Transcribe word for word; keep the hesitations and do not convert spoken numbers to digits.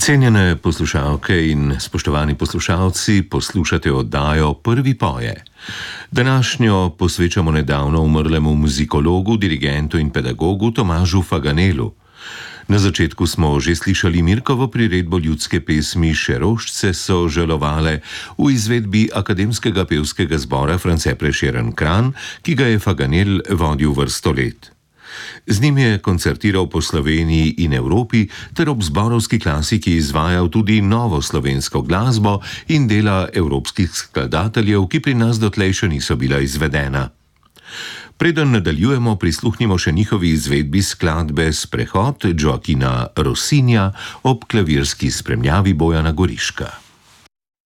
Cenjene poslušalke in spoštovani poslušalci, poslušate oddajo Prvi poje. Današnjo posvečamo nedavno umrlemu muzikologu, dirigentu in pedagogu Tomažu Faganelu. Na začetku smo že slišali Mirkovo priredbo ljudske pesmi Šeroščce so žalovale v izvedbi Akademskega pevskega zbora France Prešeren Kranj, ki ga je Faganel vodil vrsto let. Z njim je koncertiral po Sloveniji in Evropi ter ob zborovski klasiki izvajal tudi novo slovensko glasbo in dela evropskih skladateljev, ki pri nas dotlej še niso bila izvedena. Preden nadaljujemo, prisluhnimo še njihovi izvedbi skladbe Sprehod Joaquina Rossinja ob klavirski spremljavi Bojana Goriška.